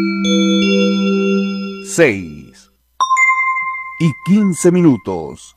6:15.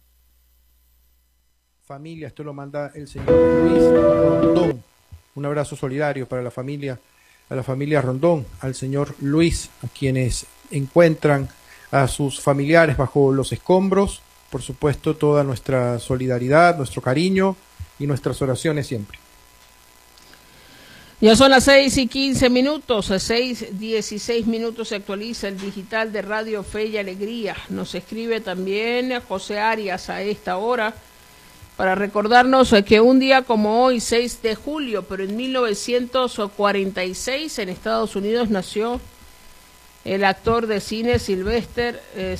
Familia, esto lo manda el señor Luis Rondón. Un abrazo solidario para la familia, a la familia Rondón, al señor Luis, a quienes encuentran a sus familiares bajo los escombros. Por supuesto, toda nuestra solidaridad, nuestro cariño y nuestras oraciones siempre. Ya son las 6:15, 6:16 se actualiza el digital de Radio Fe y Alegría. Nos escribe también José Arias a esta hora para recordarnos que un día como hoy, 6 de julio, pero en 1946 en Estados Unidos nació el actor de cine Sylvester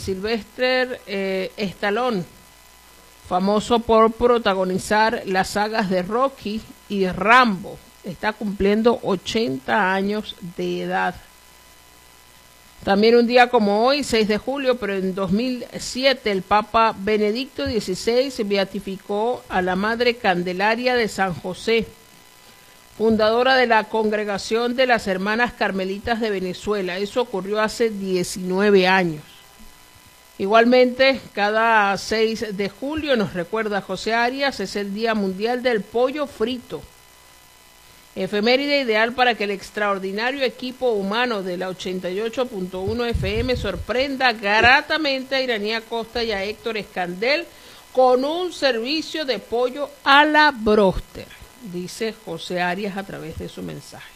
Stallone, famoso por protagonizar las sagas de Rocky y Rambo. Está cumpliendo 80 años de edad. También un día como hoy, 6 de julio, pero en 2007, el Papa Benedicto XVI beatificó a la Madre Candelaria de San José, fundadora de la Congregación de las Hermanas Carmelitas de Venezuela. Eso ocurrió hace 19 años. Igualmente, cada 6 de julio, nos recuerda José Arias, es el Día Mundial del Pollo Frito. Efeméride ideal para que el extraordinario equipo humano de la 88.1 FM sorprenda gratamente a Iranía Costa y a Héctor Escandel con un servicio de pollo a la bróster, dice José Arias a través de su mensaje.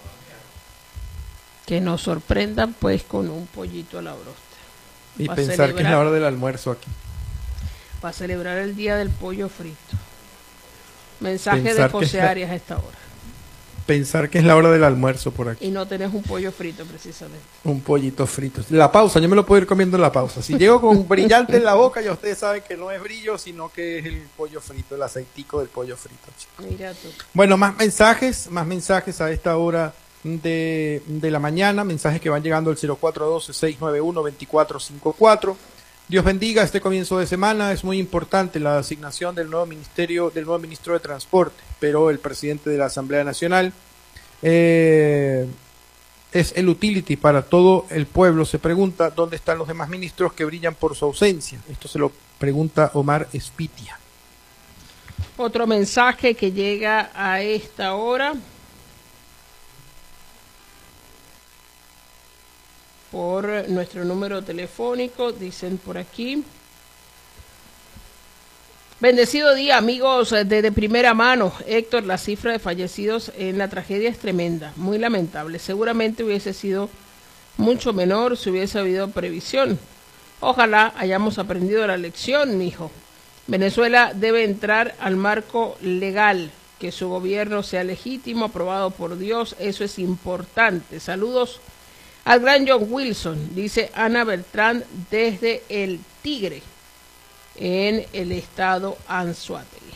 Que nos sorprendan pues con un pollito a la bróster. Y pensar que es la hora del almuerzo aquí. Para celebrar el Día del Pollo Frito. Mensaje de José Arias a esta hora. Pensar que es la hora del almuerzo por aquí. Y no tenés un pollo frito, precisamente. Un pollito frito. La pausa, yo me lo puedo ir comiendo en la pausa. Si llego con brillante en la boca, ya ustedes saben que no es brillo, sino que es el pollo frito, el aceitico del pollo frito. Mira tú. Bueno, más mensajes a esta hora de la mañana. Mensajes que van llegando al 0412-691-2454. Dios bendiga este comienzo de semana. Es muy importante la asignación del nuevo ministro de Transporte, pero el presidente de la Asamblea Nacional es el utility para todo el pueblo. Se pregunta dónde están los demás ministros que brillan por su ausencia. Esto se lo pregunta Omar Espitia. Otro mensaje que llega a esta hora por nuestro número telefónico, dicen por aquí. Bendecido día, amigos de primera mano. Héctor, la cifra de fallecidos en la tragedia es tremenda, muy lamentable. Seguramente hubiese sido mucho menor si hubiese habido previsión. Ojalá hayamos aprendido la lección, mijo. Venezuela debe entrar al marco legal, que su gobierno sea legítimo, aprobado por Dios, eso es importante. Saludos al gran John Wilson, dice Ana Beltrán desde El Tigre, en el estado Anzoátegui.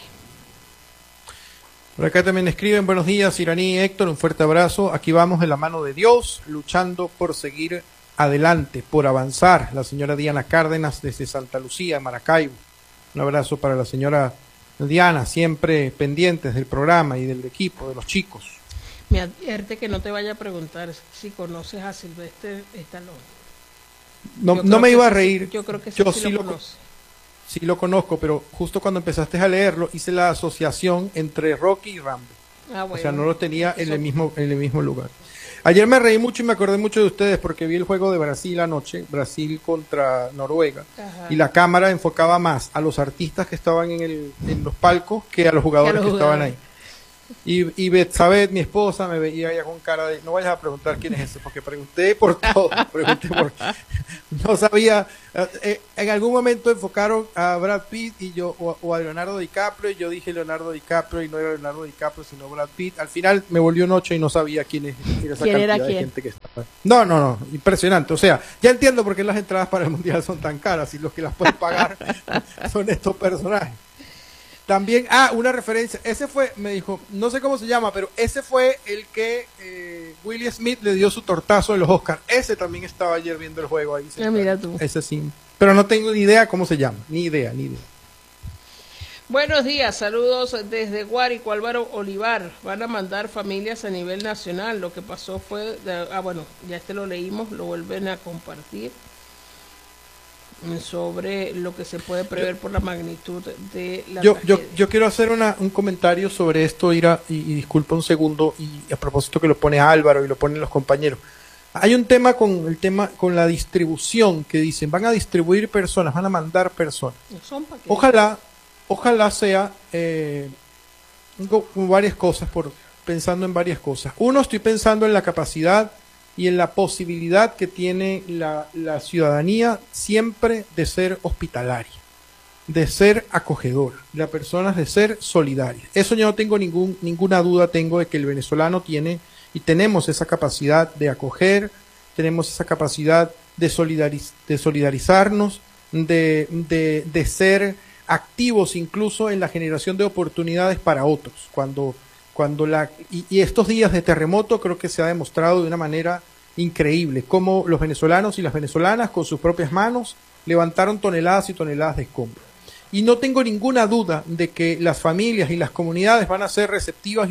Por acá también escriben: buenos días, Iraní y Héctor, un fuerte abrazo. Aquí vamos de la mano de Dios, luchando por seguir adelante, por avanzar. La señora Diana Cárdenas desde Santa Lucía, Maracaibo. Un abrazo para la señora Diana, siempre pendientes del programa y del equipo, de los chicos. Me advierte que no te vaya a preguntar si conoces a Sylvester Stallone. No me iba a reír. Yo creo que sí lo conoce. Sí lo conozco, pero justo cuando empezaste a leerlo hice la asociación entre Rocky y Rambo. Bueno, o sea, no lo tenía en el mismo lugar. Ayer me reí mucho y me acordé mucho de ustedes porque vi el juego de Brasil anoche, Brasil contra Noruega. Ajá. Y la cámara enfocaba más a los artistas que estaban en los palcos que a los jugadores que estaban ahí. Y Betsabeth, mi esposa, me veía ya con cara de no vayas a preguntar quién es ese, porque pregunté por todo, no sabía. En algún momento enfocaron a Brad Pitt y yo o a Leonardo DiCaprio, y yo dije Leonardo DiCaprio y no era Leonardo DiCaprio sino Brad Pitt. Al final me volvió noche y no sabía quién era esa cantidad de gente que estaba. No, impresionante. O sea, ya entiendo por qué las entradas para el mundial son tan caras y los que las pueden pagar son estos personajes. También, una referencia, ese fue, me dijo, no sé cómo se llama, pero ese fue el que Will Smith le dio su tortazo en los Oscars. Ese también estaba ayer viendo el juego ahí. Mira tú. Ese sí, pero no tengo ni idea cómo se llama, ni idea. Buenos días, saludos desde Guárico, Álvaro Olivar. Van a mandar familias a nivel nacional. Lo que pasó fue, bueno, ya lo leímos, lo vuelven a compartir sobre lo que se puede prever por la magnitud de la tragedia. Yo quiero hacer un comentario sobre esto, Ira, y disculpa un segundo, y a propósito que lo pone Álvaro y lo ponen los compañeros. Hay un tema con la distribución, que dicen, van a distribuir personas, van a mandar personas. Ojalá sea varias cosas, pensando en varias cosas. Uno, estoy pensando en la capacidad y en la posibilidad que tiene la ciudadanía siempre de ser hospitalaria, de ser acogedora, las personas de ser solidarias. Eso yo no tengo ninguna duda de que el venezolano tiene y tenemos esa capacidad de acoger, tenemos esa capacidad de solidarizarnos, de ser activos incluso en la generación de oportunidades para otros. Y estos días de terremoto creo que se ha demostrado de una manera increíble cómo los venezolanos y las venezolanas con sus propias manos levantaron toneladas y toneladas de escombros. Y no tengo ninguna duda de que las familias y las comunidades van a ser receptivas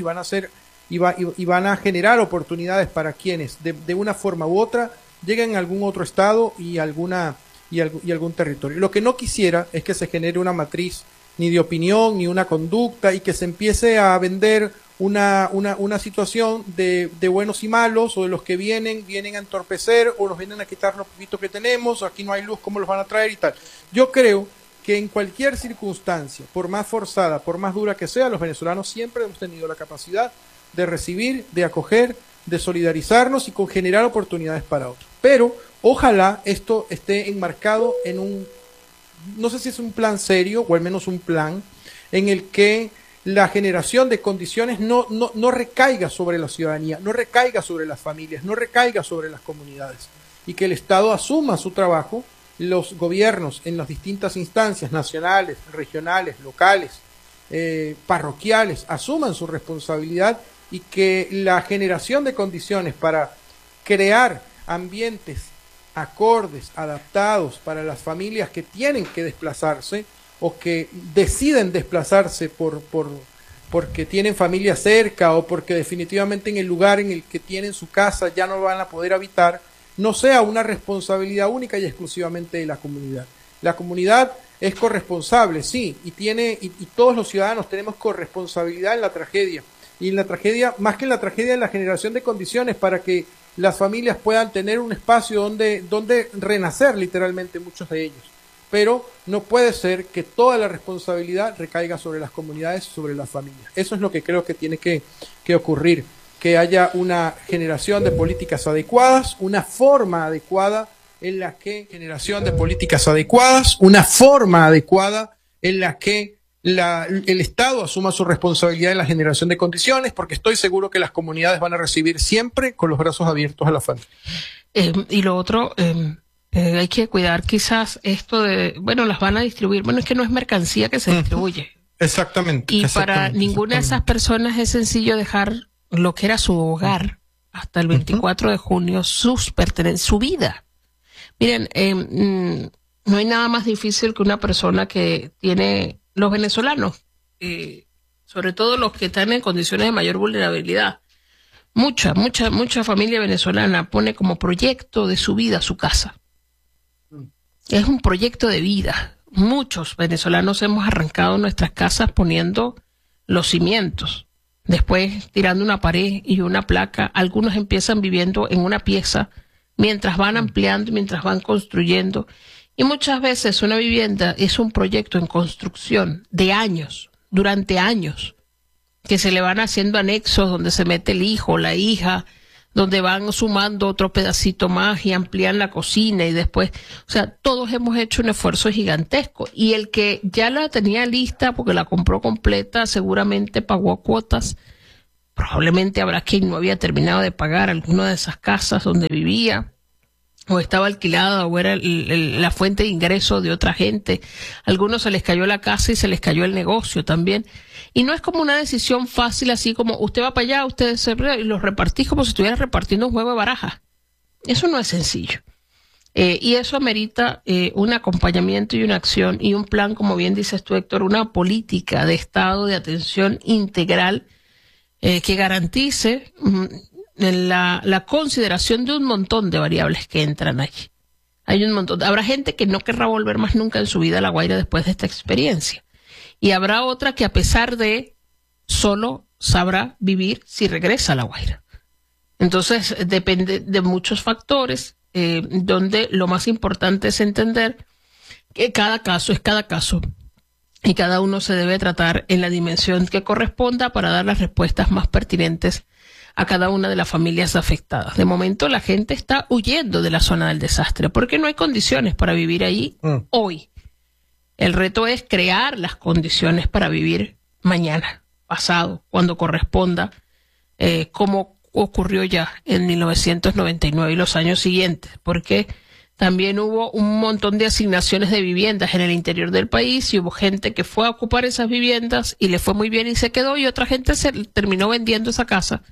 y van a generar oportunidades para quienes de una forma u otra lleguen a algún otro estado y algún territorio. Lo que no quisiera es que se genere una matriz ni de opinión ni una conducta y que se empiece a vender una situación de buenos y malos, o de los que vienen a entorpecer o nos vienen a quitar lo poquito que tenemos, o aquí no hay luz, ¿cómo los van a traer y tal? Yo creo que en cualquier circunstancia, por más forzada, por más dura que sea, los venezolanos siempre hemos tenido la capacidad de recibir, de acoger, de solidarizarnos y con generar oportunidades para otros. Pero ojalá esto esté enmarcado en no sé si es un plan serio, o al menos un plan en el que la generación de condiciones no recaiga sobre la ciudadanía, no recaiga sobre las familias, no recaiga sobre las comunidades, y que el Estado asuma su trabajo, los gobiernos en las distintas instancias nacionales, regionales, locales, parroquiales, asuman su responsabilidad, y que la generación de condiciones para crear ambientes acordes, adaptados para las familias que tienen que desplazarse o que deciden desplazarse porque tienen familia cerca, o porque definitivamente en el lugar en el que tienen su casa ya no van a poder habitar, no sea una responsabilidad única y exclusivamente de la comunidad. La comunidad es corresponsable, sí, y todos los ciudadanos tenemos corresponsabilidad en la tragedia, y en la tragedia, más que en la tragedia, en la generación de condiciones para que las familias puedan tener un espacio donde renacer literalmente, muchos de ellos. Pero no puede ser que toda la responsabilidad recaiga sobre las comunidades, sobre las familias. Eso es lo que creo que tiene que ocurrir, que haya una generación de políticas adecuadas, una forma adecuada en la que el Estado asuma su responsabilidad en la generación de condiciones, porque estoy seguro que las comunidades van a recibir siempre con los brazos abiertos a la familia. Y lo otro, hay que cuidar quizás esto las van a distribuir. Bueno, es que no es mercancía que se distribuye. Exactamente. Y para ninguna de esas personas es sencillo dejar lo que era su hogar hasta el 24 de junio, sus pertenencias, su vida. Miren, no hay nada más difícil que una persona que tiene... Los venezolanos, sobre todo los que están en condiciones de mayor vulnerabilidad, mucha familia venezolana pone como proyecto de su vida su casa. Es un proyecto de vida. Muchos venezolanos hemos arrancado nuestras casas poniendo los cimientos, después tirando una pared y una placa. Algunos empiezan viviendo en una pieza mientras van ampliando, mientras van construyendo. Y muchas veces una vivienda es un proyecto en construcción de años, durante años, que se le van haciendo anexos donde se mete el hijo, la hija, donde van sumando otro pedacito más y amplían la cocina y después, o sea, todos hemos hecho un esfuerzo gigantesco, y el que ya la tenía lista porque la compró completa seguramente pagó cuotas. Probablemente habrá quien no había terminado de pagar alguna de esas casas donde vivía, o estaba alquilada, o era la fuente de ingreso de otra gente. A algunos se les cayó la casa y se les cayó el negocio también. Y no es como una decisión fácil, así como usted va para allá, y los repartís como si estuviera repartiendo un juego de baraja. Eso no es sencillo. Y eso amerita un acompañamiento y una acción y un plan, como bien dices tú, Héctor, una política de Estado de atención integral que garantice la consideración de un montón de variables que entran allí. Hay un montón. Habrá gente que no querrá volver más nunca en su vida a La Guaira después de esta experiencia. Y habrá otra que, a pesar de, solo sabrá vivir si regresa a La Guaira. Entonces, depende de muchos factores, donde lo más importante es entender que cada caso es cada caso y cada uno se debe tratar en la dimensión que corresponda para dar las respuestas más pertinentes a cada una de las familias afectadas. De momento la gente está huyendo de la zona del desastre porque no hay condiciones para vivir ahí hoy. El reto es crear las condiciones para vivir mañana, pasado, cuando corresponda, como ocurrió ya en 1999 y los años siguientes, porque también hubo un montón de asignaciones de viviendas en el interior del país y hubo gente que fue a ocupar esas viviendas y le fue muy bien y se quedó, y otra gente se terminó vendiendo esa casa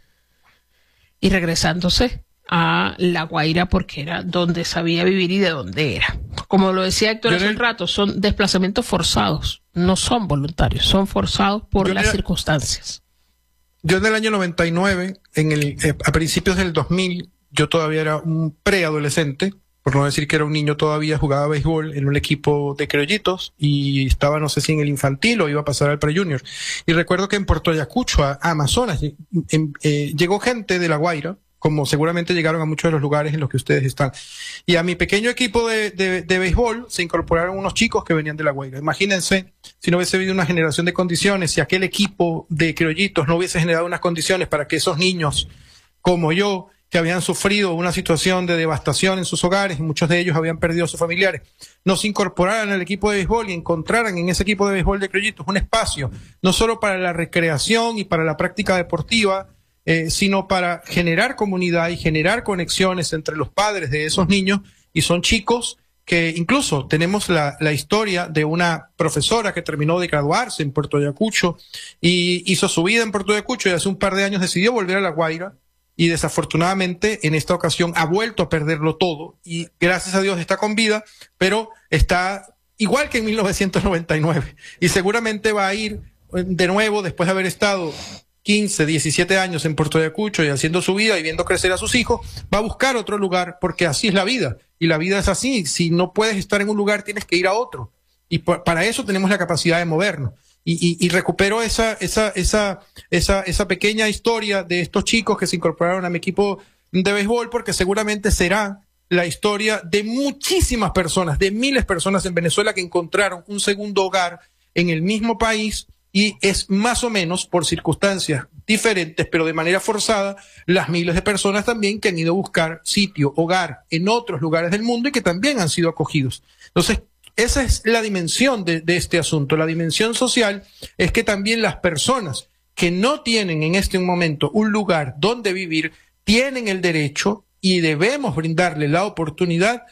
y regresándose a La Guaira porque era donde sabía vivir y de dónde era. Como lo decía Héctor hace un rato, son desplazamientos forzados, no son voluntarios, son forzados por las circunstancias. Yo en el año 99, a principios del 2000, yo todavía era un preadolescente, por no decir que era un niño todavía, jugaba béisbol en un equipo de criollitos y estaba, no sé si en el infantil o iba a pasar al pre-junior. Y recuerdo que en Puerto Ayacucho, a Amazonas, llegó gente de La Guaira, como seguramente llegaron a muchos de los lugares en los que ustedes están. Y a mi pequeño equipo de béisbol se incorporaron unos chicos que venían de La Guaira. Imagínense si no hubiese habido una generación de condiciones, si aquel equipo de criollitos no hubiese generado unas condiciones para que esos niños, como yo, que habían sufrido una situación de devastación en sus hogares, y muchos de ellos habían perdido a sus familiares, no se incorporaran al equipo de béisbol y encontraran en ese equipo de béisbol de criollitos un espacio, no solo para la recreación y para la práctica deportiva, sino para generar comunidad y generar conexiones entre los padres de esos niños, y son chicos que incluso tenemos la historia de una profesora que terminó de graduarse en Puerto Ayacucho y hizo su vida en Puerto Ayacucho y hace un par de años decidió volver a La Guaira y desafortunadamente en esta ocasión ha vuelto a perderlo todo y gracias a Dios está con vida, pero está igual que en 1999 y seguramente va a ir de nuevo después de haber estado 15, 17 años en Puerto Ayacucho y haciendo su vida y viendo crecer a sus hijos, va a buscar otro lugar porque así es la vida. Y la vida es así. Si no puedes estar en un lugar, tienes que ir a otro. Y para eso tenemos la capacidad de movernos. Y recupero esa pequeña historia de estos chicos que se incorporaron a mi equipo de béisbol porque seguramente será la historia de muchísimas personas, de miles de personas en Venezuela que encontraron un segundo hogar en el mismo país. Y es más o menos por circunstancias diferentes, pero de manera forzada, las miles de personas también que han ido a buscar sitio, hogar en otros lugares del mundo y que también han sido acogidos. Entonces, esa es la dimensión de este asunto. La dimensión social es que también las personas que no tienen en este momento un lugar donde vivir, tienen el derecho y debemos brindarle la oportunidad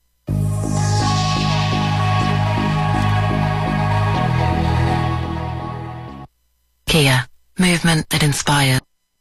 Kia, movement that inspires.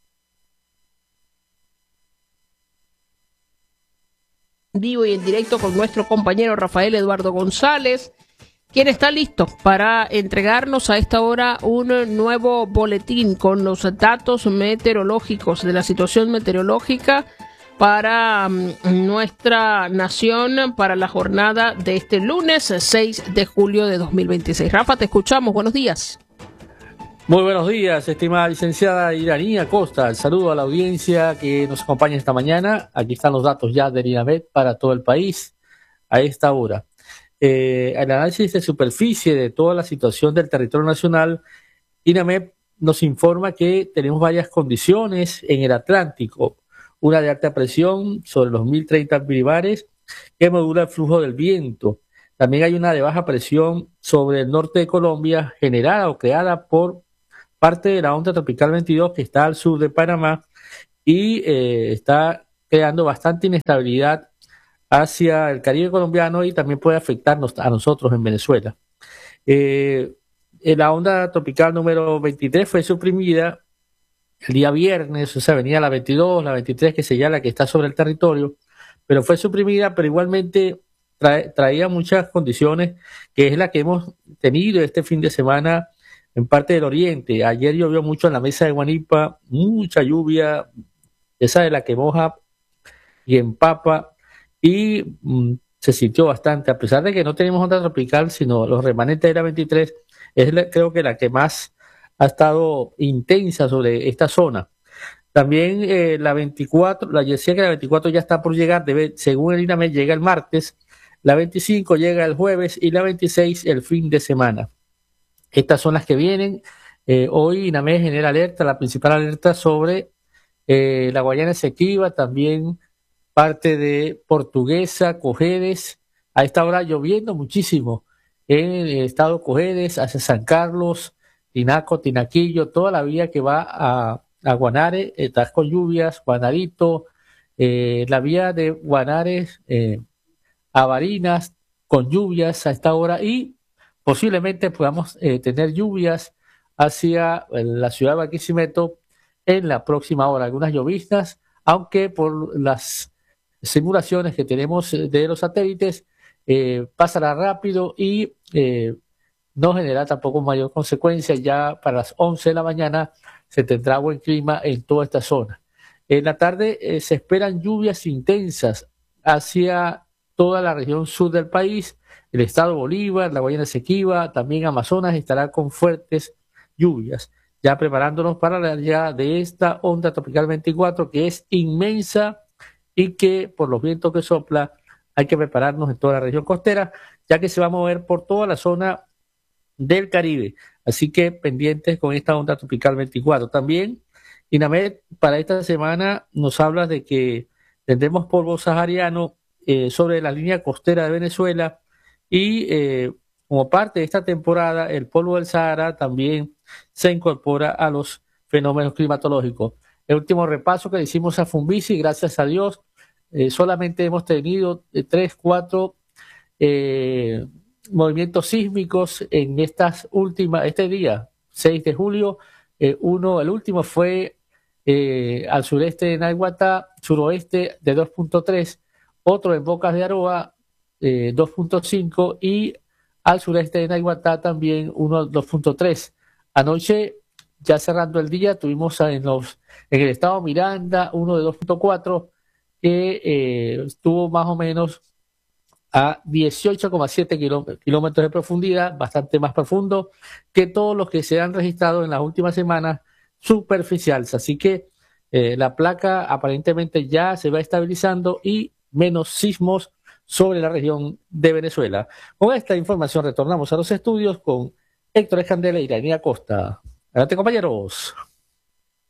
Vivo y en directo con nuestro compañero Rafael Eduardo González, quien está listo para entregarnos a esta hora un nuevo boletín con los datos meteorológicos de la situación meteorológica para nuestra nación para la jornada de este lunes 6 de julio de 2026. Rafa, te escuchamos. Buenos días. Muy buenos días, estimada licenciada Iranía Costa. El saludo a la audiencia que nos acompaña esta mañana. Aquí están los datos ya del INAMED para todo el país a esta hora. El análisis de superficie de toda la situación del territorio nacional, INAMED nos informa que tenemos varias condiciones en el Atlántico. Una de alta presión sobre los 1030 milibares que modula el flujo del viento. También hay una de baja presión sobre el norte de Colombia generada o creada por parte de la onda tropical 22 que está al sur de Panamá y está creando bastante inestabilidad hacia el Caribe colombiano y también puede afectarnos a nosotros en Venezuela. La onda tropical número 23 fue suprimida el día viernes, o sea, venía la 22, la 23 que señala que está sobre el territorio, pero fue suprimida, pero igualmente traía muchas condiciones, que es la que hemos tenido este fin de semana en parte del oriente. Ayer llovió mucho en la mesa de Guanipa, mucha lluvia, esa de la que moja y empapa, y se sintió bastante, a pesar de que no tenemos onda tropical, sino los remanentes de la 23, creo que la que más ha estado intensa sobre esta zona. También la 24, la decía que la 24 ya está por llegar, según el INAMED llega el martes, la 25 llega el jueves y la 26 el fin de semana. Estas son las que vienen. Hoy INAMED genera alerta, la principal alerta sobre la Guayana Esequiba, también parte de Portuguesa, Cojedes. A esta hora lloviendo muchísimo en el estado Cojedes, hacia San Carlos, Tinaco, Tinaquillo, toda la vía que va a Guanare, está con lluvias, Guanarito, la vía de Guanares a Barinas con lluvias a esta hora, y posiblemente podamos tener lluvias hacia la ciudad de Barquisimeto en la próxima hora, algunas lloviznas, aunque por las simulaciones que tenemos de los satélites pasará rápido y no genera tampoco mayor consecuencia. Ya para las 11 de la mañana se tendrá buen clima en toda esta zona. En la tarde se esperan lluvias intensas hacia toda la región sur del país, el estado Bolívar, la Guayana Esequiba, también Amazonas estará con fuertes lluvias, ya preparándonos para la llegada de esta onda tropical 24, que es inmensa y que por los vientos que sopla hay que prepararnos en toda la región costera, ya que se va a mover por toda la zona del Caribe. Así que pendientes con esta onda tropical 24. También INAMED para esta semana nos habla de que tendremos polvo sahariano sobre la línea costera de Venezuela, y como parte de esta temporada el polvo del Sahara también se incorpora a los fenómenos climatológicos. El último repaso que le hicimos a Fumbisi, gracias a Dios, solamente hemos tenido 3-4 movimientos sísmicos en este día, 6 de julio. El último fue al sureste de Naiguatá, suroeste de 2.3, otro en Bocas de Aroa, 2.5, y al sureste de Naiguatá también uno 2.3. Anoche, ya cerrando el día, tuvimos en el estado Miranda uno de 2.4 que estuvo más o menos a 18,7 kilómetros de profundidad, bastante más profundo que todos los que se han registrado en las últimas semanas superficiales. Así que la placa aparentemente ya se va estabilizando y menos sismos sobre la región de Venezuela. Con esta información retornamos a los estudios con Héctor Escandela y Iranía Costa. Adelante, compañeros.